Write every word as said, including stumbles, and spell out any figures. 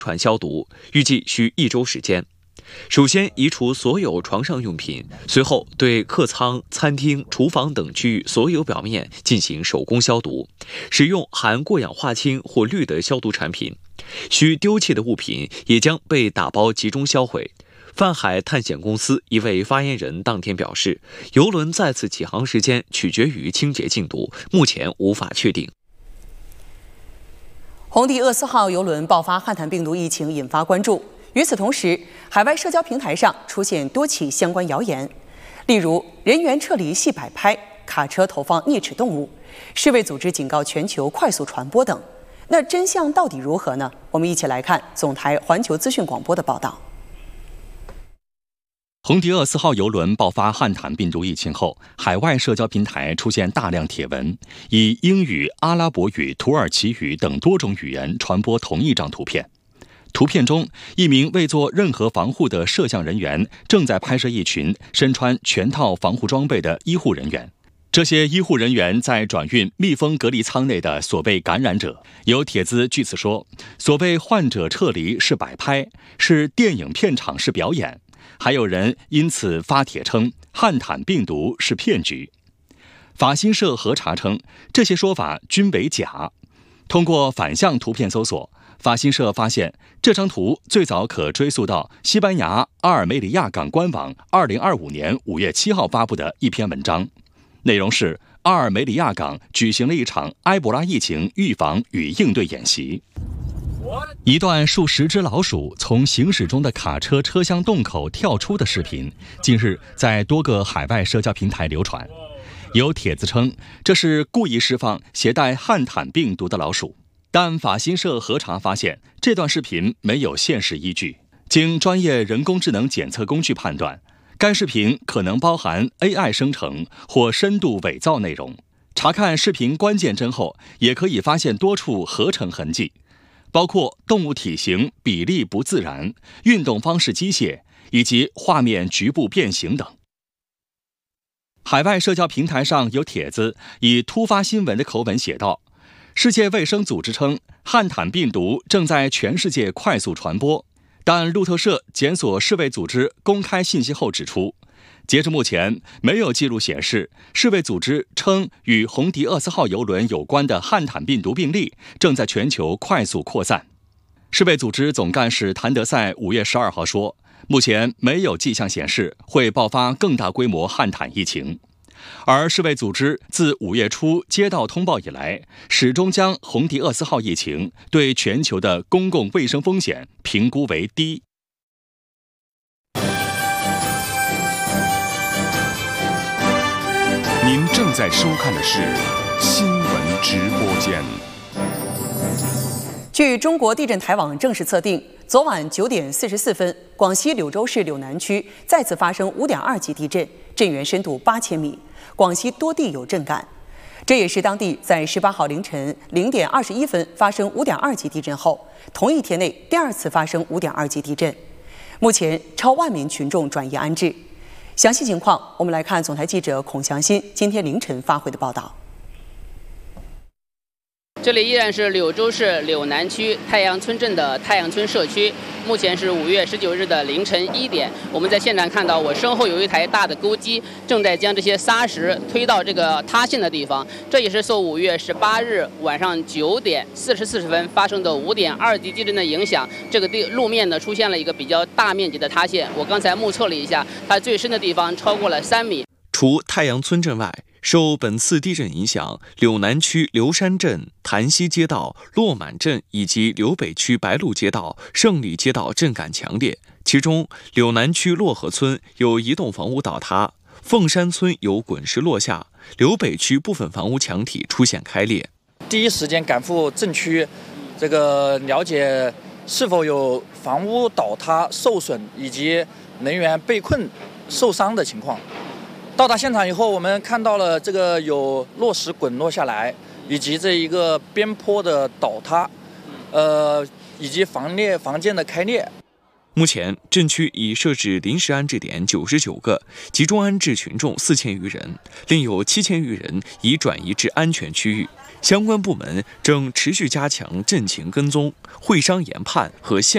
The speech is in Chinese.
传消毒，预计需一周时间。首先移除所有床上用品，随后对客舱、餐厅、厨房等区域所有表面进行手工消毒，使用含过氧化氢或氯的消毒产品。需丢弃的物品也将被打包集中销毁。泛海探险公司一位发言人当天表示，邮轮再次起航时间取决于清洁进度，目前无法确定。 红迪厄斯号邮轮爆发汉坦病毒疫情引发关注。与此同时，海外社交平台上出现多起相关谣言，例如人员撤离系摆拍、卡车投放啮齿动物、世卫组织警告全球快速传播等。那真相到底如何呢？我们一起来看总台环球资讯广播的报道。 红迪厄斯号邮轮爆发汉坦病毒疫情后，海外社交平台出现大量帖文，以英语、阿拉伯语、土耳其语等多种语言传播同一张图片。图片中，一名未做任何防护的摄像人员正在拍摄一群身穿全套防护装备的医护人员。这些医护人员在转运密封隔离舱内的所谓感染者。有帖子据此说，所谓患者撤离是摆拍，是电影片场式表演。还有人因此发帖称汉坦病毒是骗局。法新社核查称，这些说法均为假。通过反向图片搜索，法新社发现这张图最早可追溯到西班牙阿尔梅里亚港官网二零二五年五月七号发布的一篇文章，内容是阿尔梅里亚港举行了一场埃博拉疫情预防与应对演习。一段数十只老鼠从行驶中的卡车车厢洞口跳出的视频，近日在多个海外社交平台流传。有帖子称这是故意释放携带汉坦病毒的老鼠，但法新社核查发现，这段视频没有现实依据。经专业人工智能检测工具判断，该视频可能包含 A I 生成或深度伪造内容。查看视频关键帧后，也可以发现多处合成痕迹，包括动物体型比例不自然、运动方式机械以及画面局部变形等。海外社交平台上有帖子以突发新闻的口吻写道，世界卫生组织称汉坦病毒正在全世界快速传播，但路透社检索世卫组织公开信息后指出，截至目前没有记录显示世卫组织称与红迪厄斯号邮轮有关的汉坦病毒病例正在全球快速扩散。世卫组织总干事谭德赛五月十二号说，目前没有迹象显示会爆发更大规模汉坦疫情。而世卫组织自五月初接到通报以来，始终将红迪厄斯号疫情对全球的公共卫生风险评估为低。 您正在收看的是新闻直播间。 据中国地震台网正式测定，昨晚九点四十四分，广西柳州市柳南区再次发生五点二级地震，震源深度八千米，广西多地有震感。这也是当地在十八号凌晨零点二十一分发生五点二级地震后，同一天内第二次发生五点二级地震。目前超万名群众转移安置。详细情况，我们来看总台记者孔祥新今天凌晨发回的报道。 这里依然是柳州市柳南区太阳村镇的太阳村社区，目前是五月十九日的凌晨一点。我们在现场看到，我身后有一台大的钩机，正在将这些沙石推到这个塌陷的地方。这也是受五月十八日晚上九点四十四十分发生的五点二级地震的影响，这个地路面呢出现了一个比较大面积的塌陷。我刚才目测了一下，它最深的地方超过了三米。 除太阳村镇外，受本次地震影响，柳南区刘山镇潭西街道、落满镇以及柳北区白鹿街道、胜利街道震感强烈。其中，柳南区洛河村有一栋房屋倒塌，凤山村有滚石落下，柳北区部分房屋墙体出现开裂。 第一时间赶赴震区，这个了解是否有房屋倒塌受损以及人员被困受伤的情况。到达现场以后，我们看到了这个有落石滚落下来，以及这一个边坡的倒塌，呃，以及房裂房间的开裂。 目前，震区已设置临时安置点九十九个，集中安置群众四千余人，另有七千余人已转移至安全区域。相关部门正持续加强震情跟踪、会商研判和现